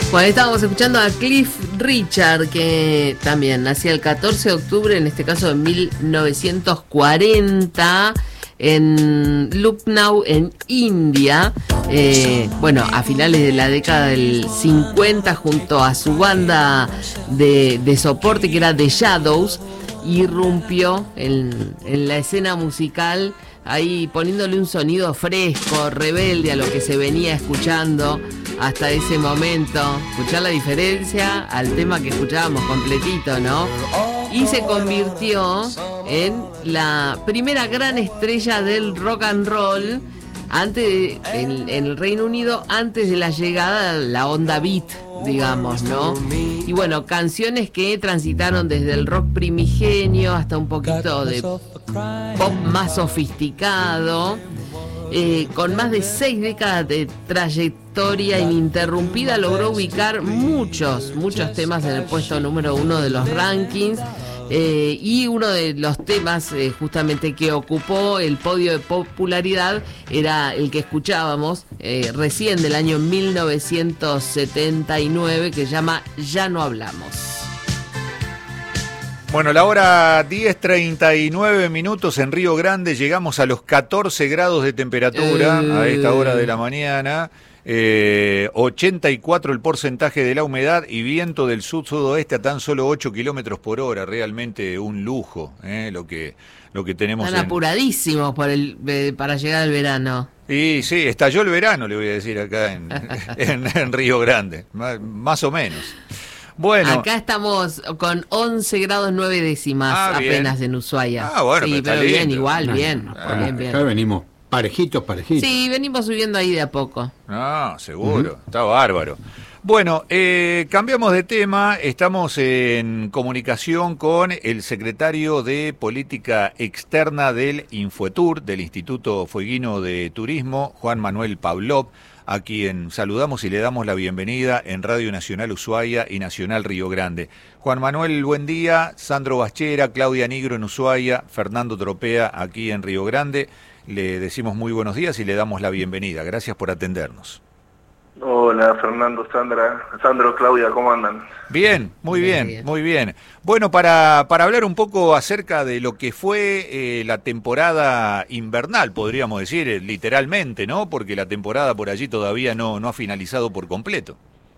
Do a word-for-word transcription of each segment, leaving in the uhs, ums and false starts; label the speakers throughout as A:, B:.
A: Bueno, estábamos escuchando a Cliff Richard, que también nacía el catorce de octubre, en este caso de mil novecientos cuarenta, en Lucknow, en India. Eh, bueno, a finales de la década del cincuenta, junto a su banda de, de soporte, que era The Shadows, irrumpió en, en la escena musical, ahí poniéndole un sonido fresco, rebelde a lo que se venía escuchando hasta ese momento. Escuchar la diferencia al tema que escuchábamos completito, ¿no? Y se convirtió en la primera gran estrella del rock and roll antes de, en, en el Reino Unido, antes de la llegada de la onda beat, digamos, ¿no? Y bueno, canciones que transitaron desde el rock primigenio hasta un poquito de pop más sofisticado, eh, con más de seis décadas de trayectoria ininterrumpida, logró ubicar muchos, muchos temas en el puesto número uno de los rankings. Eh, y uno de los temas eh, justamente que ocupó el podio de popularidad era el que escuchábamos eh, recién, del año mil novecientos setenta y nueve, que se llama Ya no hablamos.
B: Bueno, la hora diez treinta y nueve minutos en Río Grande, llegamos a los catorce grados de temperatura eh... a esta hora de la mañana. Eh, ochenta y cuatro el porcentaje de la humedad y viento del sud-sudoeste a tan solo ocho kilómetros por hora. Realmente un lujo, eh, lo que lo que tenemos.
A: Están
B: en...
A: apuradísimos por el, eh, para llegar al verano.
B: Y sí, estalló el verano, le voy a decir acá en, en, en Río Grande, más, más o menos. Bueno,
A: acá estamos con once grados nueve décimas ah, apenas en Ushuaia.
B: Ah, bueno,
A: sí, pero, pero bien, igual, no, bien,
C: no,
A: no, bien, bien.
C: Acá venimos parejitos, parejitos.
A: Sí, venimos subiendo ahí de a poco.
B: Ah, seguro, uh-huh. Está bárbaro. Bueno, eh, cambiamos de tema, estamos en comunicación con el secretario de Política Externa del Infotur, del Instituto Fueguino de Turismo, Juan Manuel Pavlov, a quien saludamos y le damos la bienvenida en Radio Nacional Ushuaia y Nacional Río Grande. Juan Manuel, buen día. Sandro Baschera, Claudia Nigro en Ushuaia, Fernando Tropea aquí en Río Grande. Le decimos muy buenos días y le damos la bienvenida. Gracias por atendernos.
D: Hola, Fernando, Sandra, Sandro, Claudia, ¿cómo andan?
B: Bien, muy bien, bien, muy bien. Bueno, para, para hablar un poco acerca de lo que fue eh, la temporada invernal, podríamos decir, eh, literalmente, ¿no? Porque la temporada por allí todavía no, no ha finalizado por completo.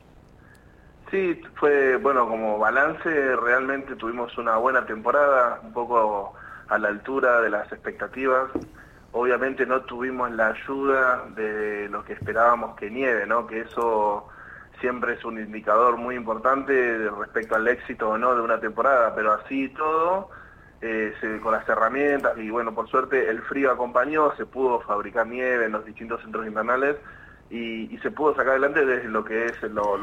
D: Sí, fue, bueno, como balance, realmente tuvimos una buena temporada, un poco a la altura de las expectativas. Obviamente no tuvimos la ayuda de lo que esperábamos que nieve, ¿no? Que eso siempre es un indicador muy importante respecto al éxito o no de una temporada, pero así todo, eh, se, con las herramientas, y bueno, por suerte el frío acompañó, se pudo fabricar nieve en los distintos centros invernales y, y se pudo sacar adelante desde lo que es lo